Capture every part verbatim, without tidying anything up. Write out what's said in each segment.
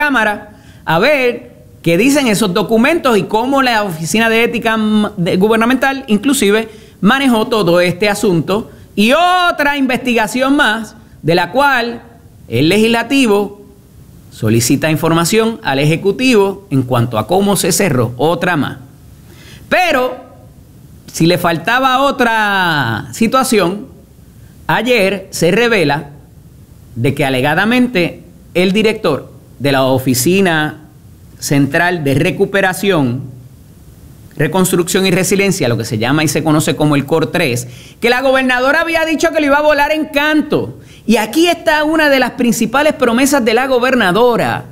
Cámara a ver qué dicen esos documentos y cómo la Oficina de Ética Gubernamental inclusive manejó todo este asunto, y otra investigación más de la cual el legislativo solicita información al Ejecutivo en cuanto a cómo se cerró, otra más. Pero si le faltaba otra situación, ayer se revela de que alegadamente el director de la Oficina Central de Recuperación, Reconstrucción y Resiliencia, lo que se llama y se conoce como el C O R tres, que la gobernadora había dicho que lo iba a volar en canto. Y aquí está una de las principales promesas de la gobernadora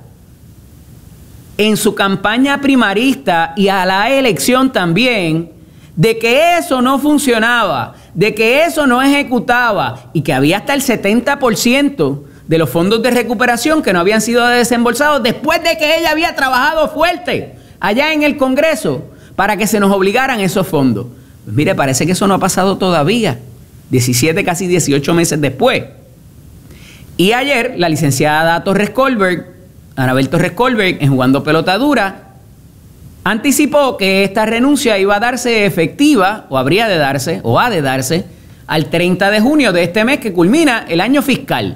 en su campaña primarista y a la elección también, de que eso no funcionaba, de que eso no ejecutaba y que había hasta el setenta por ciento de los fondos de recuperación que no habían sido desembolsados después de que ella había trabajado fuerte allá en el Congreso para que se nos obligaran esos fondos. Pues mire, parece que eso no ha pasado todavía, diecisiete, casi dieciocho meses después. Y ayer la licenciada Torres Colberg, Anabel Torres Colberg, en Jugando Pelota Dura, anticipó que esta renuncia iba a darse efectiva, o habría de darse, o ha de darse, al treinta de junio de este mes que culmina el año fiscal.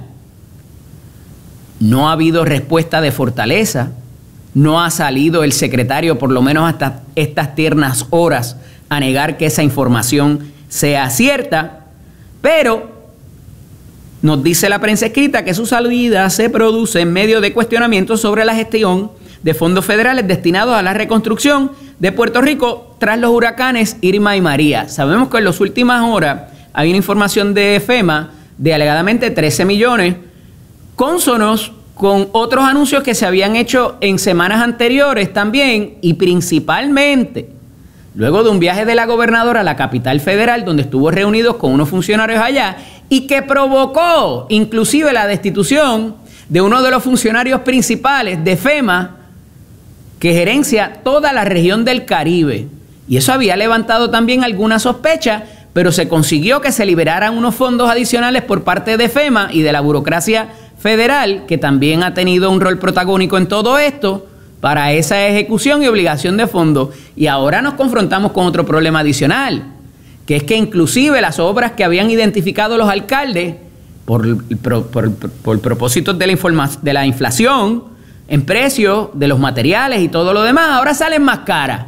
No ha habido respuesta de Fortaleza, no ha salido el secretario, por lo menos hasta estas tiernas horas, a negar que esa información sea cierta, pero nos dice la prensa escrita que su salida se produce en medio de cuestionamientos sobre la gestión de fondos federales destinados a la reconstrucción de Puerto Rico tras los huracanes Irma y María. Sabemos que en las últimas horas hay una información de FEMA de alegadamente trece millones, cónsonos con otros anuncios que se habían hecho en semanas anteriores también, y principalmente luego de un viaje de la gobernadora a la capital federal, donde estuvo reunidos con unos funcionarios allá y que provocó inclusive la destitución de uno de los funcionarios principales de FEMA que gerencia toda la región del Caribe. Y eso había levantado también alguna sospecha, pero se consiguió que se liberaran unos fondos adicionales por parte de FEMA y de la burocracia federal, que también ha tenido un rol protagónico en todo esto, para esa ejecución y obligación de fondos. Y ahora nos confrontamos con otro problema adicional, que es que inclusive las obras que habían identificado los alcaldes por, por, por, por propósitos de la, de la inflación en precios de los materiales y todo lo demás, ahora salen más caras.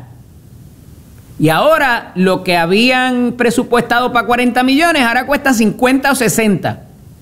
Y ahora lo que habían presupuestado para cuarenta millones, ahora cuesta cincuenta o sesenta.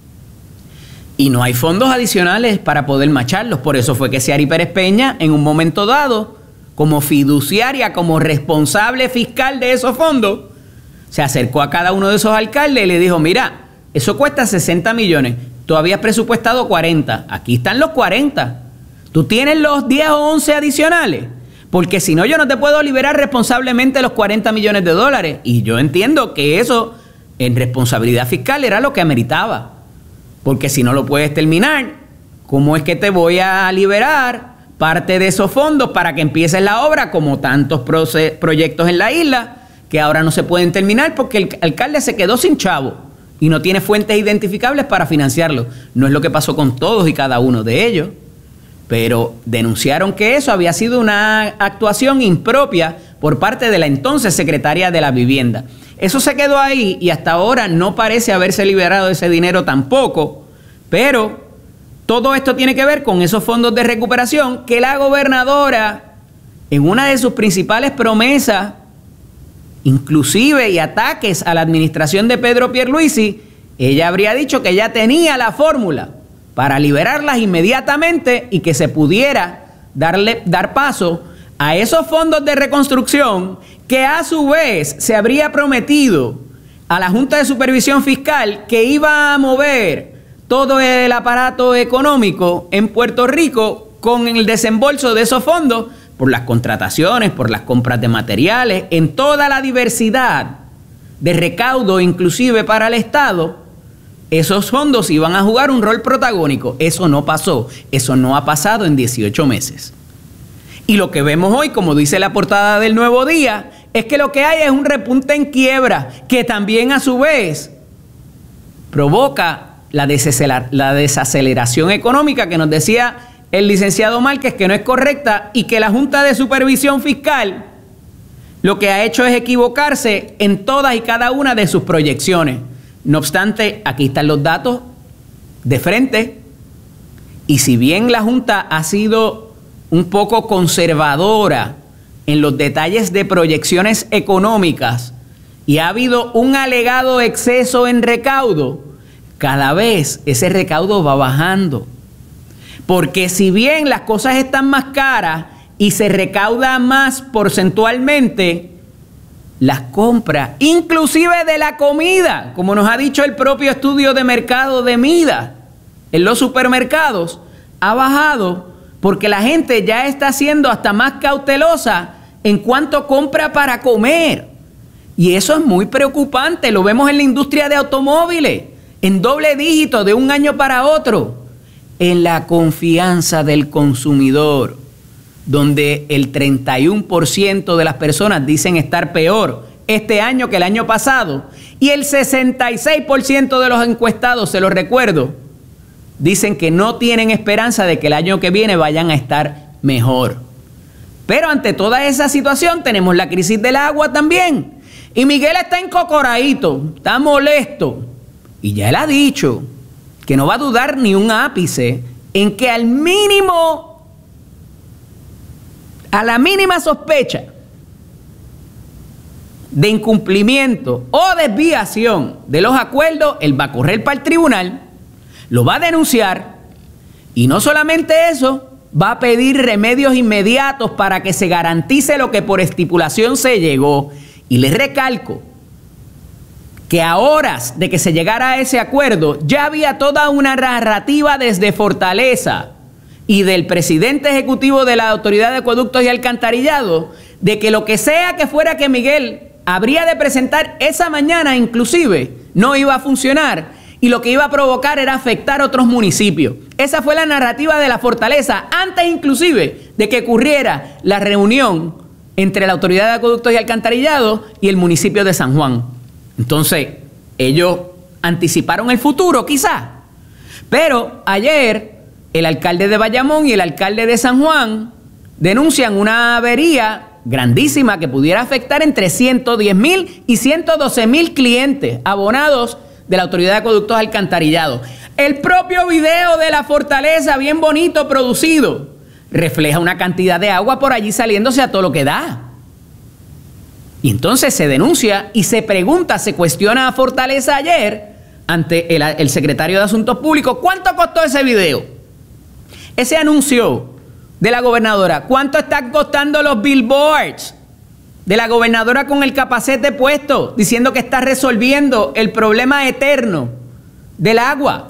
Y no hay fondos adicionales para poder macharlos. Por eso fue que Ciary Pérez Peña, en un momento dado, como fiduciaria, como responsable fiscal de esos fondos, se acercó a cada uno de esos alcaldes y le dijo: mira, eso cuesta sesenta millones, tú habías presupuestado cuarenta, aquí están los cuarenta. Tú tienes los diez o once adicionales, porque si no yo no te puedo liberar responsablemente los cuarenta millones de dólares. Y yo entiendo que eso en responsabilidad fiscal era lo que ameritaba. Porque si no lo puedes terminar, ¿cómo es que te voy a liberar parte de esos fondos para que empieces la obra, como tantos proyectos en la isla que ahora no se pueden terminar porque el alcalde se quedó sin chavo y no tiene fuentes identificables para financiarlo? No es lo que pasó con todos y cada uno de ellos, pero denunciaron que eso había sido una actuación impropia por parte de la entonces secretaria de la Vivienda. Eso se quedó ahí y hasta ahora no parece haberse liberado ese dinero tampoco, pero todo esto tiene que ver con esos fondos de recuperación que la gobernadora, en una de sus principales promesas, inclusive y ataques a la administración de Pedro Pierluisi, ella habría dicho que ya tenía la fórmula para liberarlas inmediatamente y que se pudiera darle, dar paso a esos fondos de reconstrucción que a su vez se habría prometido a la Junta de Supervisión Fiscal que iba a mover todo el aparato económico en Puerto Rico con el desembolso de esos fondos por las contrataciones, por las compras de materiales, en toda la diversidad de recaudo, inclusive para el Estado. Esos fondos iban a jugar un rol protagónico. Eso no pasó, eso no ha pasado en dieciocho meses. Y lo que vemos hoy, como dice la portada del Nuevo Día, es que lo que hay es un repunte en quiebra, que también a su vez provoca la, la desaceleración económica que nos decía el licenciado Márquez que no es correcta y que la Junta de Supervisión Fiscal lo que ha hecho es equivocarse en todas y cada una de sus proyecciones. No obstante, aquí están los datos de frente, y si bien la Junta ha sido un poco conservadora en los detalles de proyecciones económicas y ha habido un alegado exceso en recaudo, cada vez ese recaudo va bajando. Porque si bien las cosas están más caras y se recauda más porcentualmente, las compras, inclusive de la comida, como nos ha dicho el propio estudio de mercado de Mida, en los supermercados, ha bajado porque la gente ya está siendo hasta más cautelosa en cuanto compra para comer. Y eso es muy preocupante, lo vemos en la industria de automóviles, en doble dígito de un año para otro, en la confianza del consumidor, donde el treinta y uno por ciento de las personas dicen estar peor este año que el año pasado, y el sesenta y seis por ciento de los encuestados, se los recuerdo, dicen que no tienen esperanza de que el año que viene vayan a estar mejor. Pero ante toda esa situación tenemos la crisis del agua también, y Miguel está encocoradito, está molesto, y ya él ha dicho que no va a dudar ni un ápice en que al mínimo, a la mínima sospecha de incumplimiento o desviación de los acuerdos, él va a correr para el tribunal, lo va a denunciar, y no solamente eso, va a pedir remedios inmediatos para que se garantice lo que por estipulación se llegó. Y les recalco que a horas de que se llegara a ese acuerdo, ya había toda una narrativa desde Fortaleza y del presidente ejecutivo de la Autoridad de Acueductos y Alcantarillado, de que lo que sea que fuera que Miguel habría de presentar esa mañana inclusive, no iba a funcionar, y lo que iba a provocar era afectar a otros municipios. Esa fue la narrativa de la Fortaleza, antes inclusive de que ocurriera la reunión entre la Autoridad de Acueductos y Alcantarillado y el municipio de San Juan. Entonces, ellos anticiparon el futuro, quizás. Pero ayer, el alcalde de Bayamón y el alcalde de San Juan denuncian una avería grandísima que pudiera afectar entre ciento diez mil y ciento doce mil clientes abonados de la Autoridad de Acueductos y Alcantarillado. El propio video de la Fortaleza, bien bonito producido, refleja una cantidad de agua por allí saliéndose a todo lo que da. Y entonces se denuncia y se pregunta, se cuestiona a Fortaleza ayer ante el, el secretario de Asuntos Públicos, ¿cuánto costó ese video? Ese anuncio de la gobernadora, ¿cuánto están costando los billboards de la gobernadora con el capacete puesto, diciendo que está resolviendo el problema eterno del agua?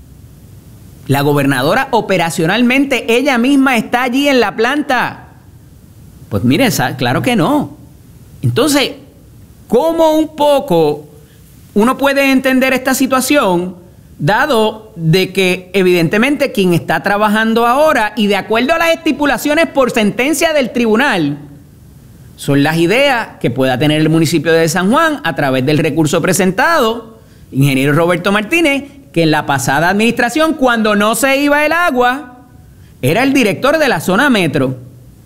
La gobernadora operacionalmente, ella misma está allí en la planta. Pues miren, claro que no. Entonces, ¿cómo un poco uno puede entender esta situación, dado de que evidentemente quien está trabajando ahora y de acuerdo a las estipulaciones por sentencia del tribunal, son las ideas que pueda tener el municipio de San Juan a través del recurso presentado, ingeniero Roberto Martínez, que en la pasada administración, cuando no se iba el agua, era el director de la zona metro.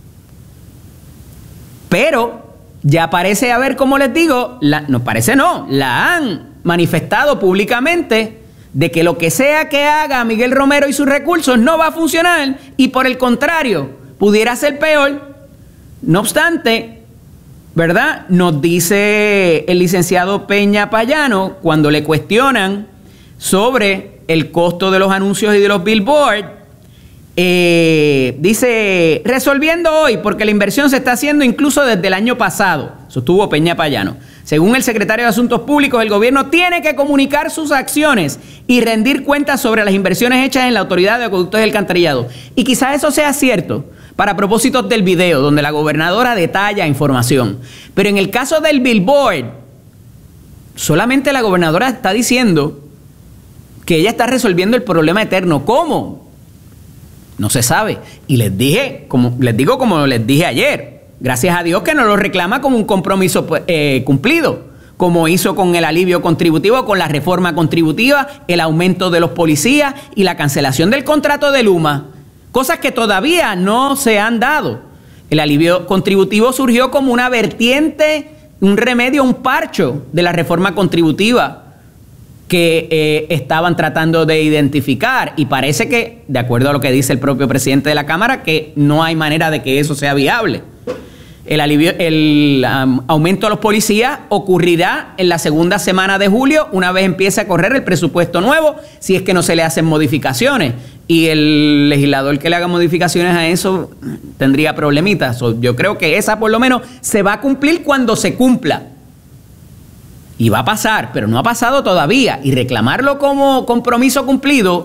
Pero ya parece haber, como les digo, la, no parece no, la han manifestado públicamente de que lo que sea que haga Miguel Romero y sus recursos no va a funcionar, y por el contrario, pudiera ser peor. No obstante, ¿verdad? Nos dice el licenciado Peña Payano, cuando le cuestionan sobre el costo de los anuncios y de los billboards, eh, dice, resolviendo hoy, porque la inversión se está haciendo incluso desde el año pasado, sostuvo Peña Payano. Según el secretario de Asuntos Públicos, el gobierno tiene que comunicar sus acciones y rendir cuentas sobre las inversiones hechas en la Autoridad de Acueductos y Alcantarillado. Y quizás eso sea cierto para propósitos del video, donde la gobernadora detalla información. Pero en el caso del billboard, solamente la gobernadora está diciendo que ella está resolviendo el problema eterno. ¿Cómo? No se sabe. Y les dije, como les digo como les dije ayer, gracias a Dios que no lo reclama como un compromiso eh, cumplido, como hizo con el alivio contributivo, con la reforma contributiva, el aumento de los policías y la cancelación del contrato de Luma. cosas que todavía no se han dado. El alivio contributivo surgió como una vertiente, un remedio, un parcho de la reforma contributiva que eh, estaban tratando de identificar, y parece que, de acuerdo a lo que dice el propio presidente de la Cámara, que no hay manera de que eso sea viable. El, alivio, el um, aumento a los policías ocurrirá en la segunda semana de julio, una vez empiece a correr el presupuesto nuevo, si es que no se le hacen modificaciones. Y el legislador que le haga modificaciones a eso tendría problemitas. So, yo creo que esa por lo menos se va a cumplir cuando se cumpla. Y va a pasar, pero no ha pasado todavía. Y reclamarlo como compromiso cumplido,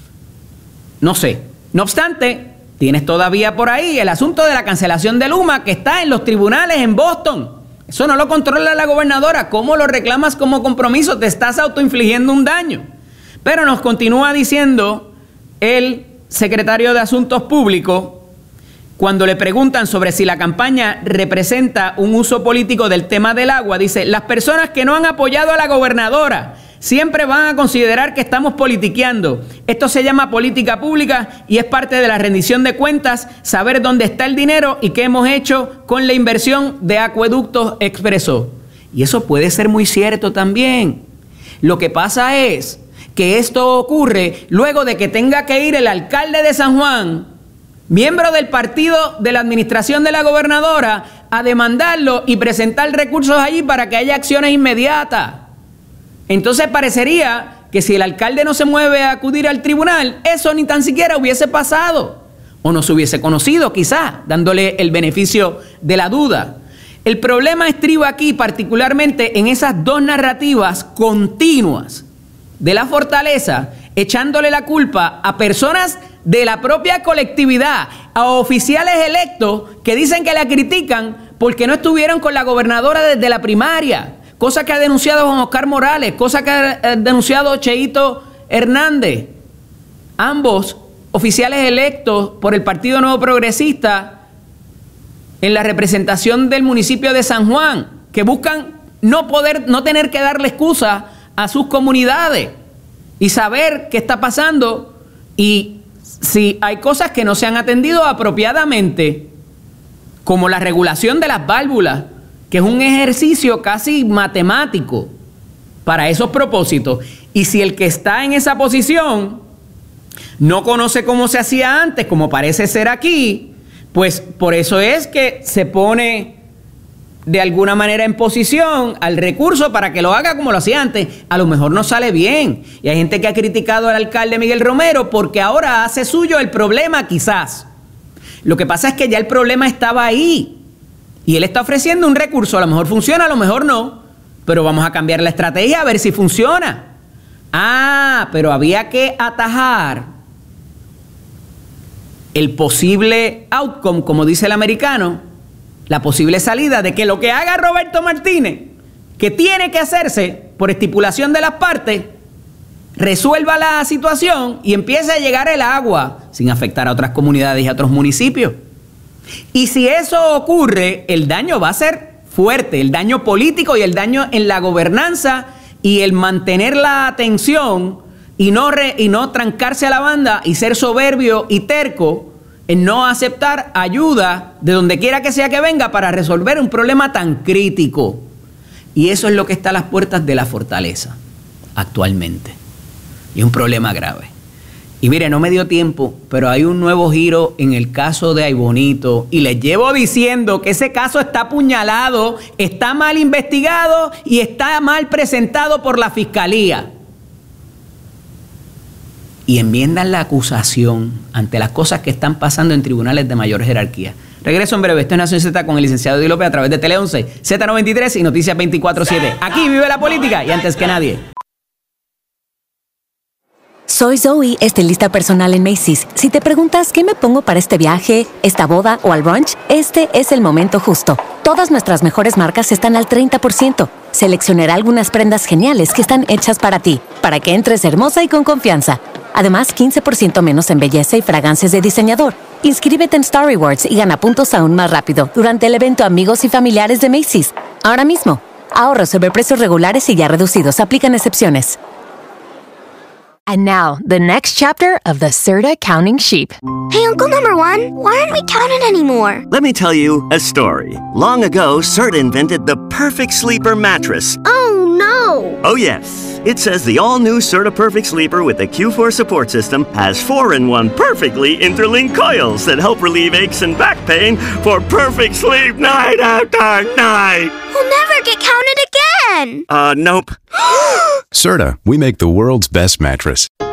no sé. No obstante, tienes todavía por ahí el asunto de la cancelación de Luma, que está en los tribunales en Boston. Eso no lo controla la gobernadora. ¿Cómo lo reclamas como compromiso? Te estás autoinfligiendo un daño. Pero nos continúa diciendo el secretario de Asuntos Públicos, cuando le preguntan sobre si la campaña representa un uso político del tema del agua, dice: las personas que no han apoyado a la gobernadora siempre van a considerar que estamos politiqueando. Esto se llama política pública y es parte de la rendición de cuentas, saber dónde está el dinero y qué hemos hecho con la inversión de acueductos, expresó. Y eso puede ser muy cierto también. Lo que pasa es que esto ocurre luego de que tenga que ir el alcalde de San Juan, miembro del partido de la administración de la gobernadora, a demandarlo y presentar recursos allí para que haya acciones inmediatas. Entonces parecería que si el alcalde no se mueve a acudir al tribunal, eso ni tan siquiera hubiese pasado, o no se hubiese conocido quizás, dándole el beneficio de la duda. El problema estriba aquí particularmente en esas dos narrativas continuas de la fortaleza, echándole la culpa a personas de la propia colectividad, a oficiales electos que dicen que la critican porque no estuvieron con la gobernadora desde la primaria, cosa que ha denunciado Juan Oscar Morales, cosa que ha denunciado Cheito Hernández, ambos oficiales electos por el Partido Nuevo Progresista en la representación del municipio de San Juan, que buscan no poder, no tener que darle excusa a sus comunidades y saber qué está pasando y si hay cosas que no se han atendido apropiadamente, como la regulación de las válvulas, que es un ejercicio casi matemático para esos propósitos. Y si el que está en esa posición no conoce cómo se hacía antes, como parece ser aquí, pues por eso es que se pone de alguna manera en posición al recurso para que lo haga como lo hacía antes. A lo mejor no sale bien. Y hay gente que ha criticado al alcalde Miguel Romero porque ahora hace suyo el problema quizás. Lo que pasa es que ya el problema estaba ahí. Y él está ofreciendo un recurso. A lo mejor funciona, a lo mejor no. Pero vamos a cambiar la estrategia a ver si funciona. Ah, pero había que atajar el posible outcome, como dice el americano, la posible salida de que lo que haga Roberto Martínez, que tiene que hacerse por estipulación de las partes, resuelva la situación y empiece a llegar el agua sin afectar a otras comunidades y a otros municipios. Y si eso ocurre, el daño va a ser fuerte, el daño político y el daño en la gobernanza y el mantener la atención y no, re, y no trancarse a la banda y ser soberbio y terco en no aceptar ayuda de donde quiera que sea que venga para resolver un problema tan crítico. Y eso es lo que está a las puertas de la fortaleza actualmente. Y es un problema grave. Y mire, no me dio tiempo, pero hay un nuevo giro en el caso de Aybonito. Y les llevo diciendo que ese caso está apuñalado, está mal investigado y está mal presentado por la fiscalía. Y enmiendan la acusación ante las cosas que están pasando en tribunales de mayor jerarquía. Regreso en breve. Esto es Nación Z con el licenciado Eddie López a través de Tele once, Z noventa y tres y Noticias veinticuatro siete. Aquí vive la política y antes que nadie. Soy Zoe, estilista personal en Macy's. Si te preguntas qué me pongo para este viaje, esta boda o al brunch, este es el momento justo. Todas nuestras mejores marcas están al treinta por ciento. Seleccionaré algunas prendas geniales que están hechas para ti, para que entres hermosa y con confianza. Además, quince por ciento menos en belleza y fragancias de diseñador. Inscríbete en Star Rewards y gana puntos aún más rápido durante el evento Amigos y Familiares de Macy's. Ahora mismo, ahorros sobre precios regulares y ya reducidos. Aplican excepciones. And now, the next chapter of the Serta Counting Sheep. Hey, Uncle Number One, why aren't we counting anymore? Let me tell you a story. Long ago, Serta invented the perfect sleeper mattress. Oh, no! Oh, yes. It says the all-new Serta Perfect Sleeper with the Q four support system has four in one perfectly interlinked coils that help relieve aches and back pain for perfect sleep night after night. We'll never get counted again! Uh, nope. Serta, we make the world's best mattress.